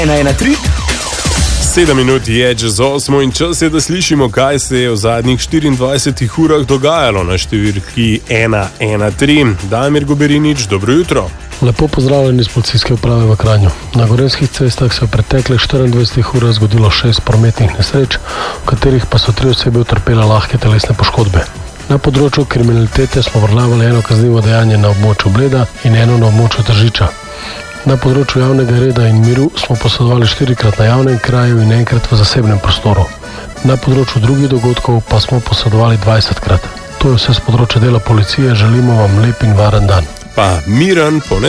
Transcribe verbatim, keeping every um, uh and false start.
ena ena tri. Sedem minut je čez osmo in čas je, da slišimo, kaj se je v zadnjih štiriindvajsetih urah dogajalo na številki ena ena tri. Damir Goberinič, dobro jutro. Lepo pozdravljeni iz policijske uprave v Kranju. Na gorenjskih cestah se je v preteklih štiriindvajsetih urah zgodilo šest prometnih nesreč, v katerih pa so tri osebe utrpele lahke telesne poškodbe. Na področju kriminalitete smo obravnavali eno kaznivo dejanje na območju Bleda in eno na območju Tržiča. Na področju javnega reda in miru smo posredovali štirikrat na javnem kraju in enkrat v zasebnem prostoru. Na področju drugih dogodkov pa smo posredovali dvajsetkrat. To je vse z področja dela policije, želimo vam lep in varen dan. Pa miren ponedeljek.